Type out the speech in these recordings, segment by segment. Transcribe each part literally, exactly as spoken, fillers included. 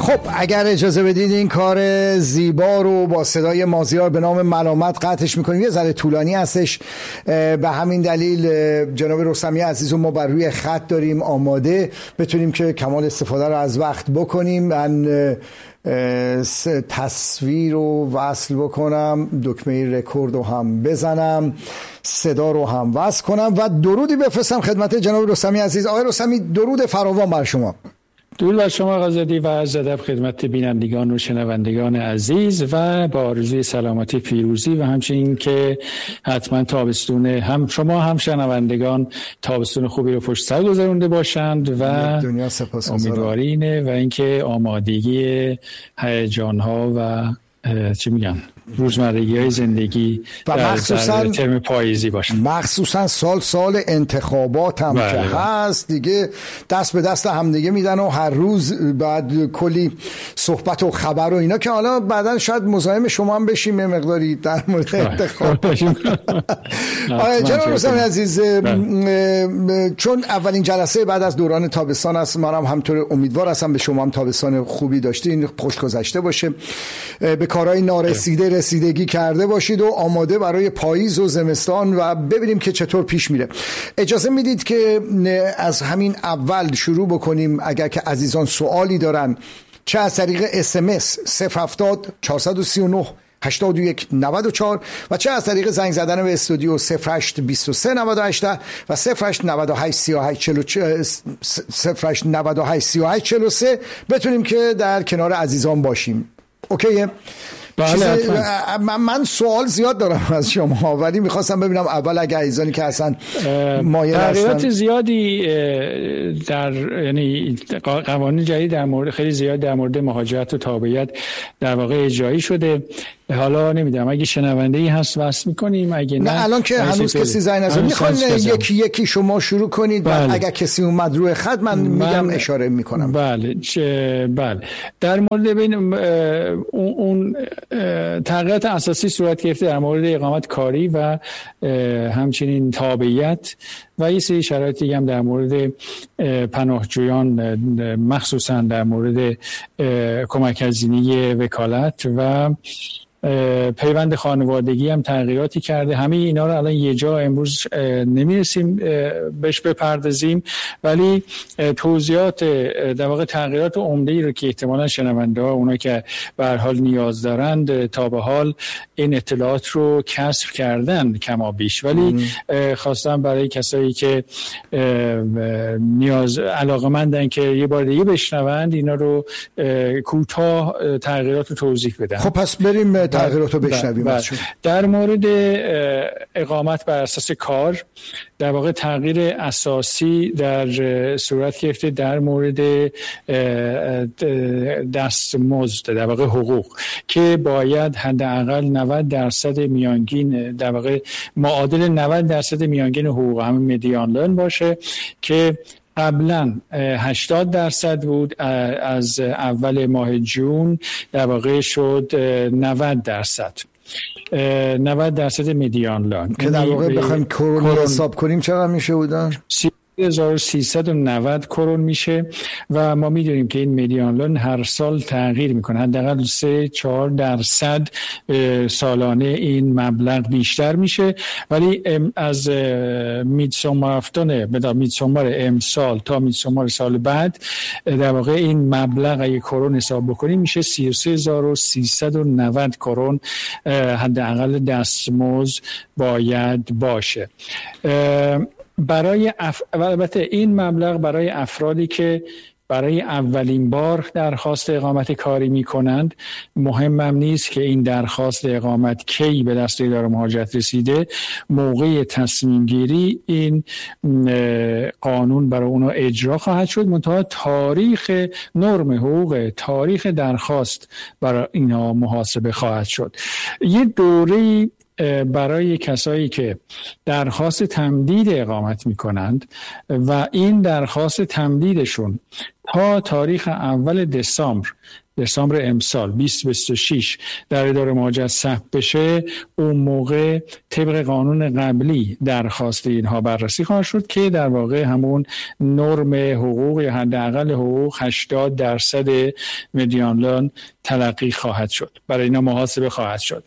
خب اگر اجازه بدید این کار زیبا رو با صدای مازیار به نام ملامت قطعش میکنیم. یه ذره طولانی هستش، به همین دلیل جناب رستمی عزیز رو ما بر روی خط داریم آماده بتونیم که کمال استفاده رو از وقت بکنیم. من تصویر رو وصل بکنم، دکمه رکورد رو هم بزنم، صدا رو هم وصل کنم و درودی بفرستم خدمت جناب رستمی عزیز. آقای رستمی درود فراوان بر شما. درود بر شما آقا و عرض ادب خدمت بینندگان و شنوندگان عزیز و با آرزوی سلامتی پیروزی و همچنین که حتما تابستون هم شما هم شنوندگان تابستون خوبی رو پشت سر گذرونده باشند و دنیا امیدوارینه و اینکه آمادگی هیجان‌ها و چی میگن روزمرگی های زندگی و در مخصوصا ترم پاییزی باشه. مخصوصا سال سال انتخابات هم بله که بله. هست دیگه دست به دست همدیگه میدن و هر روز بعد کلی صحبت و خبر و اینا که حالا بعدن شاید مزاحم شما هم بشیم یه مقداری در مورد انتخابات. جناب رستمی عزیز، چون اولین جلسه بعد از دوران تابستان است، منم همطور امیدوار هستم به شما هم تابستان خوبی داشتین، خوش گذشته باشه، به کارهای نارسیده رسیدگی کرده باشید و آماده برای پاییز و زمستان و ببینیم که چطور پیش میره. اجازه میدید که از همین اول شروع بکنیم. اگر که عزیزان سوالی دارن چه از طریق اس ام اس صفر هفتاد چهارصد و سی و نه هشتاد و یک نود و چهار و چه از طریق زنگ زدن به استودیو صفر هشت بیست و سه نود و هشت و صفر هشت نود و هشت سی و هشت چهل و سه بتونیم که در کنار عزیزان باشیم. اوکیه؟ بله من, من سوال زیاد دارم از شما ولی میخواستم ببینم اول اگه عزیزانی که اصلا مایل هستن تغییرات زیادی در یعنی قوانین جدید در مورد خیلی زیاد در مورد مهاجرت و تابعیت در واقع اجرایی شده. حالا نمیدونم اگه شنونده‌ای هست واسه می‌کنیم، اگه نه نه الان که هنوز کسی زنگ نزد میخوان یکی یکی شما شروع کنید. بله. و اگه کسی اومد روی خط من, من میگم اشاره میکنم. بله بله در مورد بین اون تغییرات اساسی صورت گرفته در مورد اقامت کاری و همچنین تابعیت و یه سری شرایط دیگه هم در مورد پناهجویان، مخصوصا در مورد کمک هزینه وکالت و پیوند خانوادگی هم تغییراتی کرده. همه اینا رو الان یه جا امروز نمیرسیم بهش بپردازیم، ولی توضیحات در واقع تغییرات عمده‌ای رو که احتمالاً شنونده‌ها اونا که به هر حال نیاز دارند تا به حال این اطلاعات رو کسب کردن کما بیش، ولی خواستم برای کسایی که نیاز علاقه‌مندن که یه بار دیگه بشنوند اینا رو کوتاه تغییرات رو توضیح بدم. خب پس بریم تغییراتو بشنویم. بر در مورد اقامت بر اساس کار در واقع تغییر اساسی در صورت گرفته در مورد دستمزد در واقع حقوق که باید حداقل نود درصد میانگین در واقع معادل نود درصد میانگین حقوق همین مدیان لرن باشه که قبلا هشتاد درصد بود، از اول ماه جون در واقع شد نود درصد نود درصد مدیان لرن که در واقع بخوایم کرون حساب کنیم چقدر میشه بودن؟ هزار و سیصد و نود کرون میشه و ما میدونیم که این مدیان لرن هر سال تغییر میکنه، حداقل سه چهار درصد سالانه این مبلغ بیشتر میشه، ولی از میدسومرافتون به میدسومر امسال تا میدسومر سال بعد در واقع این مبلغ اگه کرون حساب بکنیم میشه سی و سه هزار و سیصد و نود کرون حداقل دستمزد باید باشه. برای اف... البته این مبلغ برای افرادی که برای اولین بار درخواست اقامت کاری می کنند، مهمم نیست که این درخواست اقامت کی به دست اداره مهاجرت رسیده، موقع تصمیم گیری این قانون برای اونها اجرا خواهد شد، منتها تاریخ نرم حقوق، تاریخ درخواست برای اینها محاسبه خواهد شد. یه دوره برای کسایی که درخواست تمدید اقامت می کنند و این درخواست تمدیدشون تا تاریخ اول دسامبر دسامبر امسال بیست بیست و شش در اداره مهاجرت ثبت بشه، اون موقع طبق قانون قبلی درخواست اینها بررسی خواهد شد که در واقع همون نرم حقوق یا حداقل حقوق هشتاد درصد مدیان لرن تلقی خواهد شد، برای اینا محاسبه خواهد شد.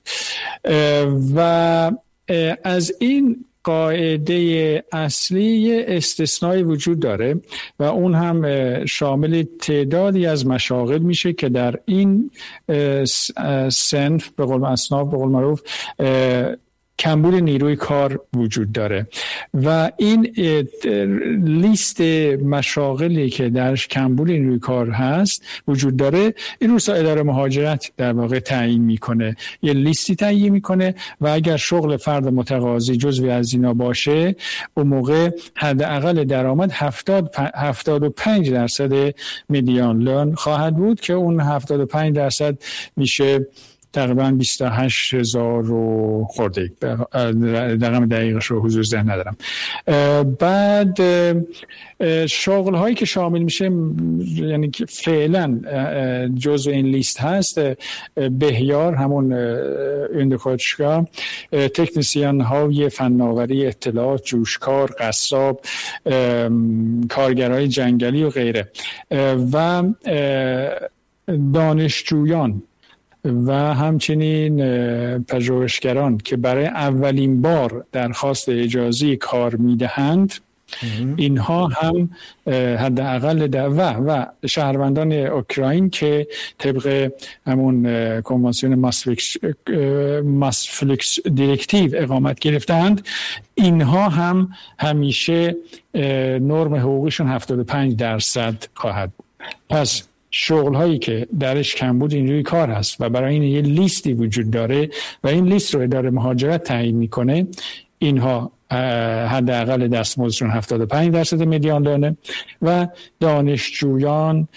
و از این قاعده اصلی یه استثنایی وجود داره و اون هم شامل تعدادی از مشاغل میشه که در این صنف به قول اصناف به قول معروف کمبود نیروی کار وجود داره و این لیست مشاغلی که درش کمبود نیروی کار هست وجود داره، این روسا اداره مهاجرت در واقع تعیین میکنه، یه لیستی تعیین میکنه و اگر شغل فرد متقاضی جزوی از اینا باشه، اون موقع حداقل درآمد هفتاد و پنج درصد مدیان لرن خواهد بود که اون هفتاد و پنج درصد میشه تقریباً بیست و هشت هزار و خورده، رقم دقیقش رو حضور ذهن ندارم. بعد شغل هایی که شامل میشه، یعنی که فعلا جزء این لیست هست، بهیار همون اندوکوچکا، تکنسیان های فناوری اطلاعات، جوشکار، قصاب، کارگرای جنگلی و غیره و دانشجویان و همچنین پژوهشگران که برای اولین بار درخواست اجازه کار میدهند، اینها هم حداقل و و شهروندان اوکراین که طبق همون کنوانسیون ماسفلیکس ماسفلیکس دیرکتیو اقامت گرفتند، اینها هم همیشه نرم حقوقشون هفتاد و پنج درصد خواهد بود. پس شغل هایی که درش کمبود نیروی کار هست و برای این یه لیستی وجود داره و این لیست رو اداره مهاجرت تعیین میکنه، اینها حداقل دستمزدشون هفتاد و پنج درصد مدیان لرن و دانشجویان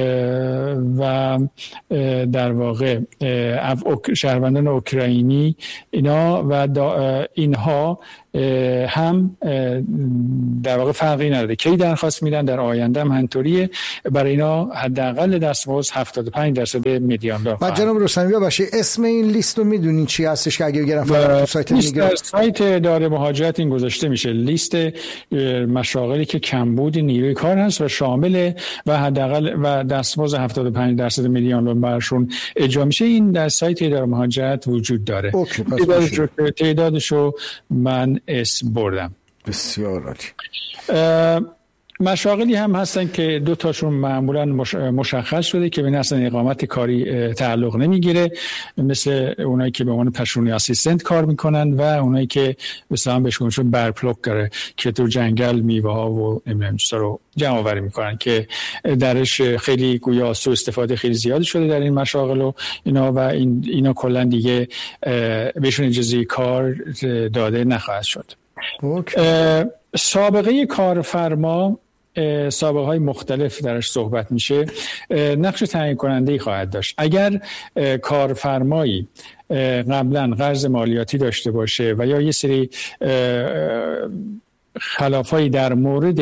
و در واقع شهروندان اوکراینی اینا و اینها هم در واقع فرقی نداره کی درخواست میدن، در آینده هم همینطوریه، برای اینا حداقل دستمزد هفتاد و پنج درصد مدیان لرن. و جناب رستمی باشه، اسم این لیست رو میدونین چی هستش که اگه بگیرن فقط تو سایت میگه؟ در سایت اداره مهاجرت این گذاشته میشه، لیست مشاغلی که کمبود نیروی کار هست و شامل و حداقل و دستمزد هفتاد و پنج درصد مدیان لرن برشون اجرا میشه. این در سایت اداره مهاجرت وجود داره. تعدادشو من اسم بردم. بسیار عالی. مشاغلی هم هستن که دو تاشون معمولا مشخص شده که به اصلا اقامت کاری تعلق نمیگیره، مثل اونایی که به عنوان پرسونل اسیستنت کار میکنن و اونایی که مثلا بهشون برپلوکر که تو جنگل میوه ها و نمیدونم چیزا رو جمع آوری میکنن که درش خیلی گویا سوء استفاده خیلی زیاد شده در این مشاغل و اینا و این اینا کلا دیگه بهشون اجازه کار داده نخواهد شد. سابقه کارفرما، سابقه های مختلف درش صحبت میشه، نقش تعیین کننده ای خواهد داشت. اگر کارفرمایی قبلا قرض مالیاتی داشته باشه و یا یه سری خلافایی در مورد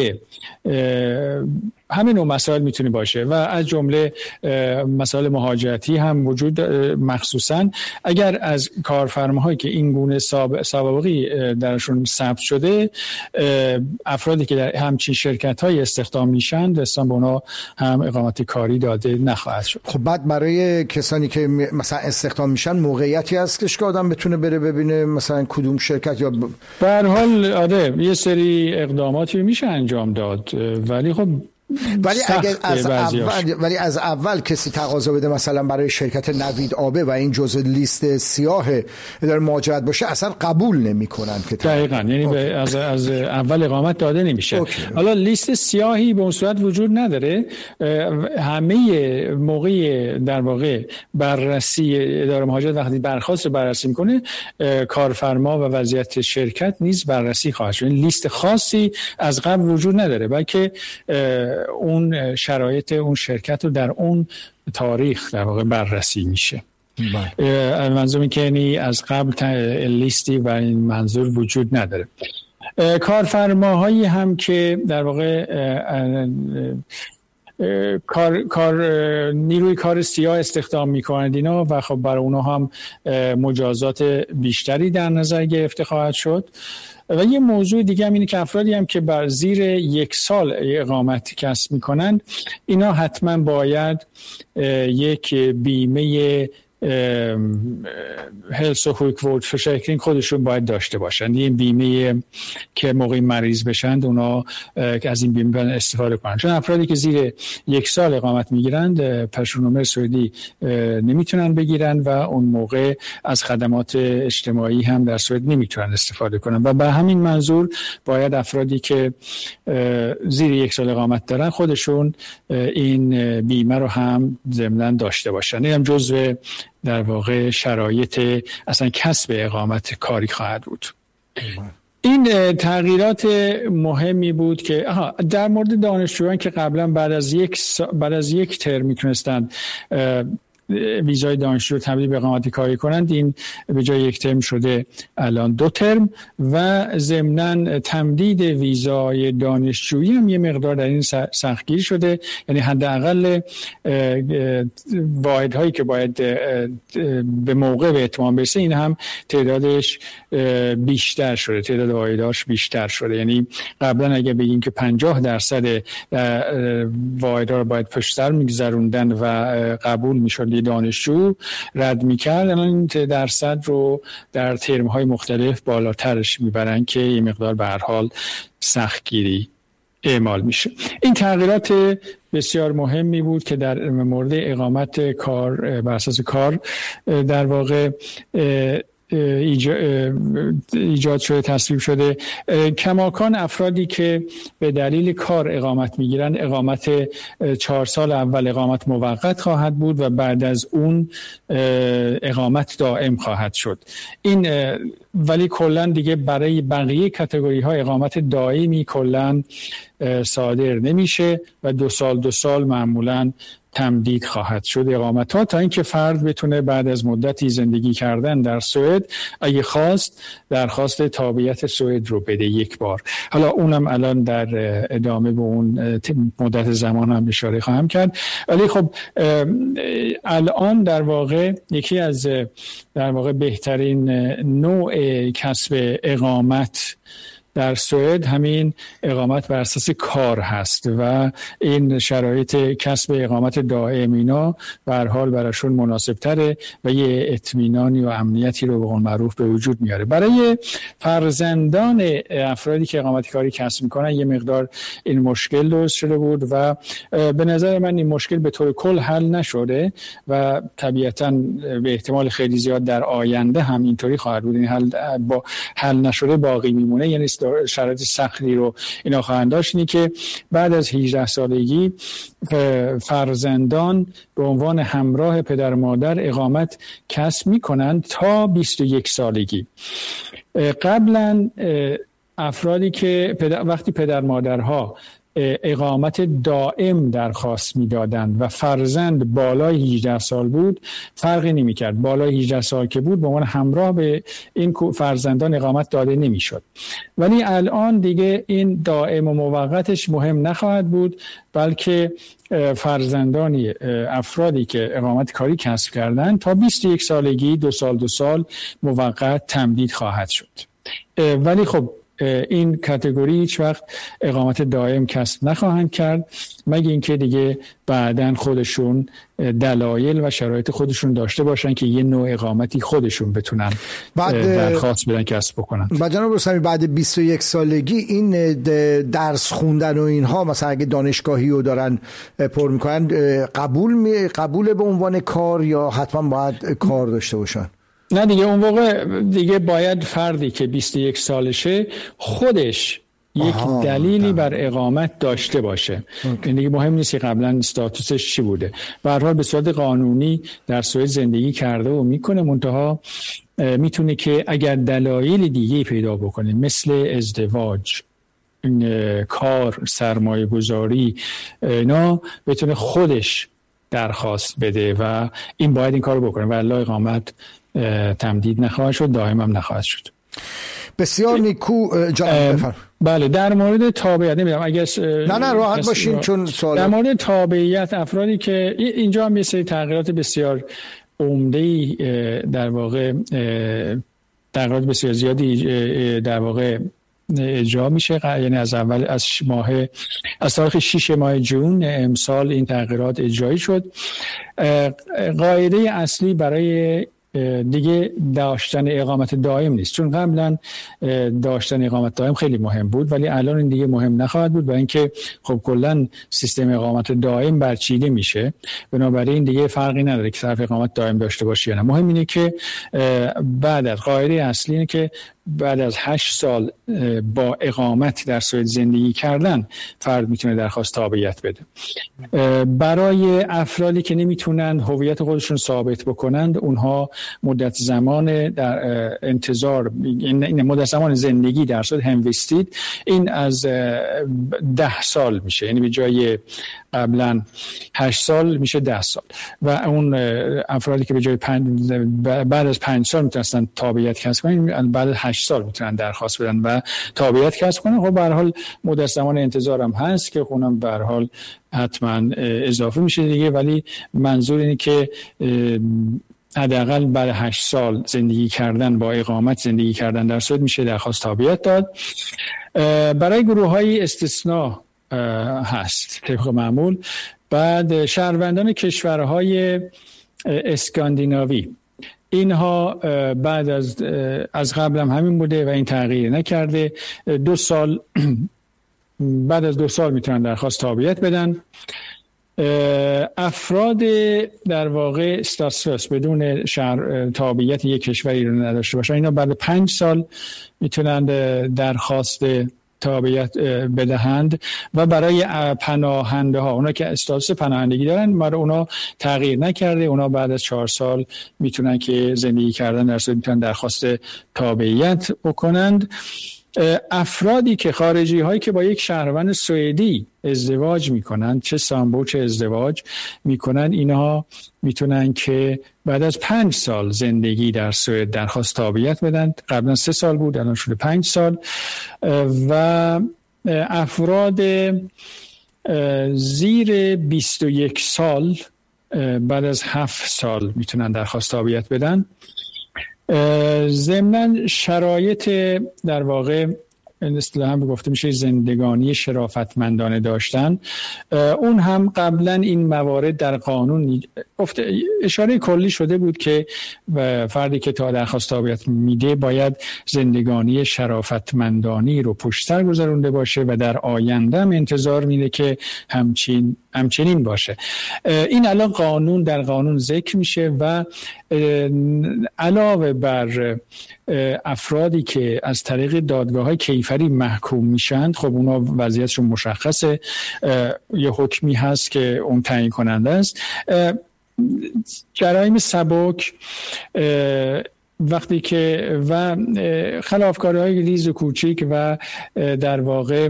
همین نوع مسائل میتونه باشه و از جمله مسائل مهاجرتی هم وجود، مخصوصا اگر از کارفرماهایی که این گونه سابقی درشون ثبت شده، افرادی که در همچین شرکت‌های استخدام میشن، دستان به اونا هم اقامت کاری داده نخواهد شد. خب بعد برای کسانی که مثلا استخدام میشن موقعیتی هست که آدم بتونه بره ببینه مثلا کدوم شرکت یا ب... به هر حال آره یه سری اقداماتی میشه انجام داد، ولی خب ولی اگر از اول ولی از اول کسی تقاضا بده مثلا برای شرکت نوید آبه و این جزء لیست سیاه اداره مهاجرت باشه، اصلا قبول نمیکنن که دقیقاً، یعنی از از اول اقامت داده نمیشه. اوکی. حالا لیست سیاهی به اون صورت وجود نداره، همه موقع در واقع بررسی اداره مهاجرت وقتی درخواست بررسی میکنه، کارفرما و وضعیت شرکت نیز بررسی خواهد شد. لیست خاصی از قبل وجود نداره، بلکه اون شرایط اون شرکت رو در اون تاریخ در واقع بررسی میشه. بله. منظور این که یعنی از قبل لیستی و این منظور وجود نداره. کارفرماهایی هم که در واقع کار کار نیروی کار سیاه استخدام میکنند اینا و خب برای اونها هم مجازات بیشتری در نظر گرفته خواهد شد. و یه موضوع دیگه هم اینه که افرادی هم که بر زیر یک سال اقامت کسب میکنند اینا حتما باید یک بیمه هلس و هویکوورد فرشکرینگ خودشون باید داشته باشن. این بیمه که موقعی مریض بشند اونا از این بیمه استفاده کنن، چون افرادی که زیر یک سال اقامت میگیرند پرسونومر سوئدی نمیتونن بگیرن و اون موقع از خدمات اجتماعی هم در سوئد نمیتونن استفاده کنن و به همین منظور باید افرادی که زیر یک سال اقامت دارن خودشون این بیمه رو هم ضمناً داشته باشن. این هم جزو در واقع شرایط اصلا کسب اقامت کاری خواهد بود. این تغییرات مهمی بود که در مورد دانشجویان که قبلا بعد از یک سا... بعد از یک ترم میتونستند ویزای دانشجو تبدیل به اقامت کاری کنند، این به جای یک ترم شده الان دو ترم و ضمناً تمدید ویزای دانشجویی هم یه مقدار در این سختگیر شده. یعنی حداقل واحدهایی که باید به موقع به اتمام برسه این هم تعدادش بیشتر شده، تعداد واحدهاش بیشتر شده. یعنی قبلا اگه بگیم که پنجاه درصد واحدها رو باید پشت سر میگذروندن و قبول میشد دانشجو رد میکرد، الان این درصد رو در ترم‌های مختلف بالاترش میبرن که این مقدار به هر حال سختگیری اعمال میشه. این تغییرات بسیار مهمی بود که در مورد اقامت کار بر اساس کار در واقع ایجاد شده، تصویب شده. کماکان افرادی که به دلیل کار اقامت میگیرن اقامت چهار سال اول اقامت موقت خواهد بود و بعد از اون اقامت دائم خواهد شد. این ولی کلن دیگه برای بقیه کاتگوری ها اقامت دائمی کلن صادر نمیشه و دو سال دو سال معمولاً تمدید خواهد شد اقامت ها تا اینکه فرد بتونه بعد از مدتی زندگی کردن در سوئد اگه خواست درخواست تابعیت سوئد رو بده یک بار. حالا اونم الان در ادامه به اون مدت زمان هم اشاره خواهم کرد. ولی خب الان در واقع یکی از در واقع بهترین نوع کسب اقامت در سوئد همین اقامت بر اساس کار هست و این شرایط کسب اقامت دائم اینا به هر حال براشون مناسب تره و یه اطمینانی و امنیتی رو به قول معروف به وجود میاره. برای فرزندان افرادی که اقامت کاری کسب میکنن یه مقدار این مشکل درست شده بود و به نظر من این مشکل به طور کل حل نشده و طبیعتاً به احتمال خیلی زیاد در آینده هم اینطوری خواهد بود. این حل با حل نشده باقی میمونه، یعنی شرایط سختی رو اینا خواهند داشت. اینی که بعد از هجده سالگی فرزندان به عنوان همراه پدر مادر اقامت کسب میکنند تا بیست و یک سالگی. قبلا افرادی که پدر وقتی پدر مادرها اقامت دائم درخواست میدادند و فرزند بالای هجده سال بود فرقی نمی کرد. بالای هجده سال که بود به عنوان همراه به این فرزندان اقامت داده نمی شد. ولی الان دیگه این دائم و موقتش مهم نخواهد بود، بلکه فرزندانی افرادی که اقامت کاری کسب کردن تا بیست و یک سالگی دو سال دو سال موقت تمدید خواهد شد. ولی خب این کاتگوری هیچ وقت اقامت دائم کسب نخواهند کرد مگه اینکه دیگه بعداً خودشون دلایل و شرایط خودشون داشته باشن که یه نوع اقامتی خودشون بتونن درخواست بدن کسب بکنن. بعد جناب رستمی بعد بیست و یک سالگی این درس خوندن و اینها مثلا اگه دانشگاهی رو دارن پر میکنن قبول می قبول به عنوان کار یا حتما باید کار داشته باشن؟ نه دیگه اون موقع دیگه باید فردی که بیست و یک سالشه خودش یک دلیلی بر اقامت داشته باشه. این دیگه مهم نیست که قبلا استاتوسش چی بوده. به هر حال به صورت قانونی در سوئد زندگی کرده و میکنه، منتها میتونه که اگر دلایل دیگه پیدا بکنه مثل ازدواج، کار، سرمایه گذاری، اینا بتونه خودش درخواست بده و این باید این کارو بکنه و الا اقامت تمدید نخواهد شد، دائم هم نخواهد شد. بسیار نیکو جان بفرم. بله در مورد تابعیت نمیدونم اگه نه نه راحت باشین چون سوال در مورد تابعیت افرادی که اینجا هم یه سری تغییرات بسیار عمده‌ای در واقع تغییرات بسیار زیادی در واقع اجرا میشه، یعنی از اول از ماه از تاریخ شش ماه جون امسال این تغییرات اجرایی شد. قاعده اصلی برای دیگه داشتن اقامت دائم نیست، چون قبلا داشتن اقامت دائم خیلی مهم بود ولی الان این دیگه مهم نخواهد بود، برای اینکه خب کلا سیستم اقامت دائم برچیده میشه، بنابراین دیگه فرقی نداره که طرف اقامت دائم داشته باشه یا نه. مهم اینه که بعد از قاعده اصلی اینه که بعد از هشت سال با اقامت در سوئد زندگی کردن فرد میتونه درخواست تابعیت بده. برای افرادی که نمیتونن هویت خودشون ثابت بکنند، اونها مدت زمان در انتظار این مدت زمان زندگی در سوئد همویستید این از ده سال میشه، یعنی به جای قبلا هشت سال میشه ده سال و اون افرادی که به جای پنج بعد از پنج سال میتونستن تابعیت کسب کنن بعد از هشت سال میتونن درخواست بدن و تابعیت کسب کنن. خب به هر حال مدت زمان انتظارم هست که اونم به هر حال حتما اضافه میشه دیگه، ولی منظور اینه که حداقل بعد هشت سال زندگی کردن با اقامت زندگی کردن در سوئد میشه درخواست تابعیت داد. برای گروه‌های استثناء هست طبق معمول. بعد شهروندان کشورهای اسکاندیناوی، اینها بعد از از قبل هم همین بوده و این تغییر نکرده، دو سال بعد از دو سال میتونن درخواست تابعیت بدن. افراد در واقع استاسفس بدون شهر تابعیت یک کشوری رو نداشته باشن، اینا بعد پنج سال میتونن درخواست تابعیت بدهند و برای پناهنده ها، اونا که استاتوس پناهندگی دارن، برای اونا تغییر نکرده، اونا بعد از چهار سال میتونن که زندگی کردن در سوئد میتونن درخواست تابعیت بکنند. افرادی که خارجی هایی که با یک شهروند سوئدی ازدواج میکنن، چه سامبو چه ازدواج میکنن، اینها میتونن که بعد از پنج سال زندگی در سوئد درخواست تابعیت بدن. قبلا سه سال بود، الان شده پنج سال. و افراد زیر بیست و یک سال بعد از هفت سال میتونن درخواست تابعیت بدن. ضمناً شرایط در واقع اصطلاحاً گفته میشه زندگانی شرافتمندانه داشتن، اون هم قبلا این موارد در قانون گفته اشاره کلی شده بود که فردی که تا درخواست تابعیت میده باید زندگانی شرافتمندانی رو پشت سر گذرونده باشه و در آینده هم انتظار میده که همچین همچنین باشه. این الان قانون در قانون ذکر میشه و علاوه بر افرادی که از طریق دادگاه‌های کیفری محکوم میشن، خب اونا وضعیتشون مشخصه، یه حکمی هست که اون تعیین کننده است. جرایم سبک وقتی که و خلافکاری‌های ریز و کوچیک و در واقع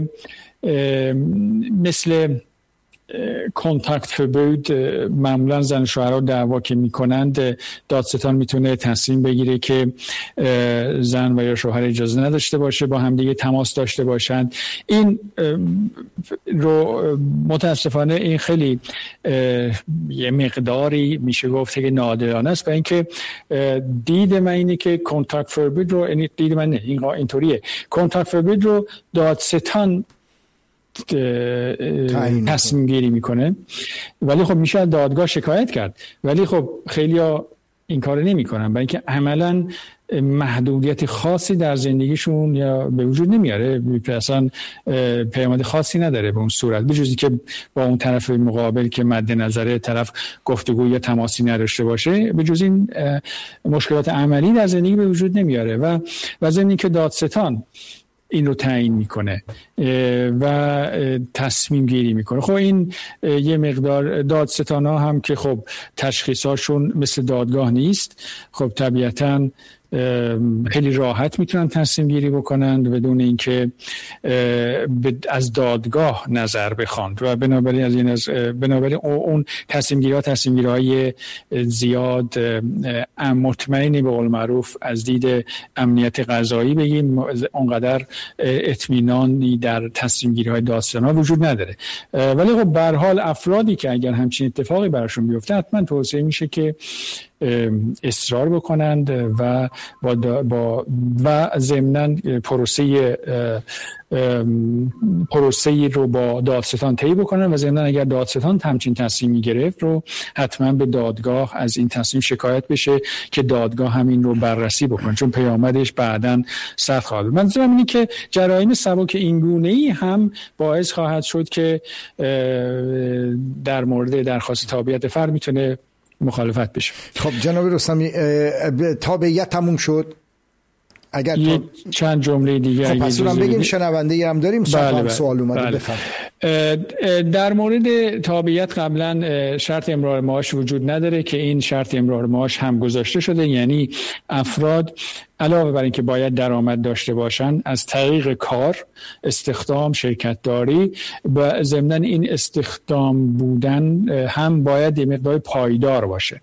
مثل کانتاکت فربود، معمولا زن شوهرها دعوا که میکنند دادستان میتونه تصمیم بگیره که زن و یا شوهر اجازه نداشته باشه با همدیگه تماس داشته باشند. این رو متاسفانه این خیلی یه مقداری میشه گفته که نادرانه است، برای اینکه دید من اینه که کانتاکت فربود رو، دید من نه این اینطوریه، کانتاکت فربود رو دادستان تصمیم گیری میکنه، ولی خب میشه دادگاه شکایت کرد، ولی خب خیلیا این کارو نمیکنن برای اینکه عملاً محدودیت خاصی در زندگیشون یا به وجود نمیاره، اصلا پیامد خاصی نداره به اون صورت، به جزی که با اون طرف مقابل که مد نظر طرف گفتگو یا تماسی نداشته باشه، به جز این مشکلات عملی در زندگی به وجود نمیاره. و و ضمن اینکه دادستان این رو تعیین میکنه و تصمیم گیری میکنه. خب این یه مقدار دادستان ها هم که خب تشخیصاشون مثل دادگاه نیست، خب طبیعتاً خیلی راحت میتونن تصمیم گیری بکنند بدون اینکه از دادگاه نظر بخواند و بنابراین از این از بنابراین اون تصمیم گیری ها تصمیم گیری های زیاد مطمئنی به قول معروف از دید امنیت قضایی بگیم اونقدر اطمینانی در تصمیم گیری های دادستانا وجود نداره. ولی خب به هر حال افرادی که اگر همچین اتفاقی براشون بیفته حتما توصیه میشه که اصرار بکنند و با, با و ضمناً پروسه پروسه‌ای رو با دادستان طی بکنن و ضمناً اگر دادستان همچین تصمیمی گرفت رو حتما به دادگاه از این تصمیم شکایت بشه که دادگاه همین رو بررسی بکنه، چون پیامدش بعداً سخت خواهد بود. منظورم اینه که جرایم سبک اینگونه‌ای هم باعث خواهد شد که در مورد درخواست تابعیت فرد میتونه مخالفت بشه. خب جناب رستمی، تابعیت تموم شد؟ اگر تا... چند جمله دیگه خب پس اونم بگیم شنونده‌ای هم داریم. بله بله. سوال اومده بله. بفرمایید. در مورد تابعیت قبلا شرط امرار معاش وجود نداره که این شرط امرار معاش هم گذاشته شده، یعنی افراد علاوه بر اینکه باید درآمد داشته باشن از طریق کار، استخدام، شرکت داری و ضمناً این استخدام بودن هم باید یه مقدار پایدار باشه.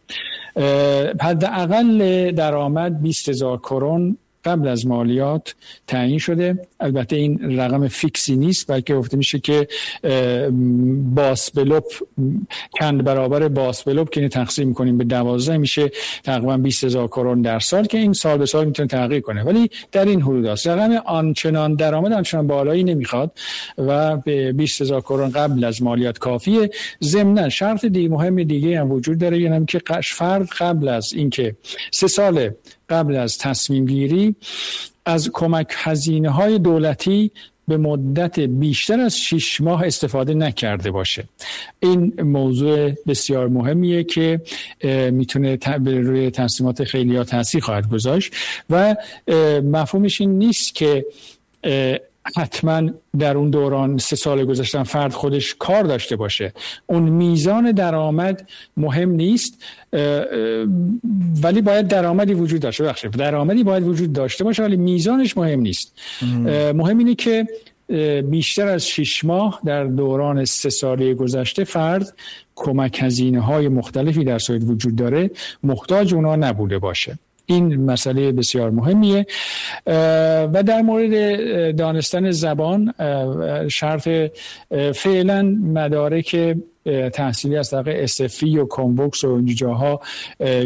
حداقل درآمد بیست هزار کرون قبل از مالیات تعیین شده. البته این رقم فیکسی نیست، بلکه گفته میشه که باس بلوپ چند برابر باس بلوپ که تقسیم میکنیم به دوازده میشه تقریبا بیست هزار کرون در سال که این سال به سال میتونه تغییر کنه، ولی در این حدود است. رقم آنچنان درآمد آنچنان بالایی نمیخواد و به بیست هزار کرون قبل از مالیات کافیه. ضمن شرط دیگه مهم دیگه هم وجود داره، یعنی که فرد قبل از اینکه سه سال قبل از تصمیم گیری از کمک هزینه های دولتی به مدت بیشتر از شش ماه استفاده نکرده باشه. این موضوع بسیار مهمیه که میتونه روی تصمیمات خیلی ها تاثیر خواهد گذاشت و مفهومش این نیست که حتما در اون دوران سه سال گذشتن فرد خودش کار داشته باشه. اون میزان درآمد مهم نیست، ولی باید درآمدی وجود داشته باشه. درآمدی باید وجود داشته باشه ولی میزانش مهم نیست. مهم اینه که بیشتر از شش ماه در دوران سه ساله گذشته فرد کمک هزینه‌های مختلفی در صورت وجود داره محتاج اونا نبوده باشه. این مسئله بسیار مهمیه. و در مورد دانستن زبان، شرط فعلا مدارک تحصیلی از طریق اسفی و کامبوکس و اینجاها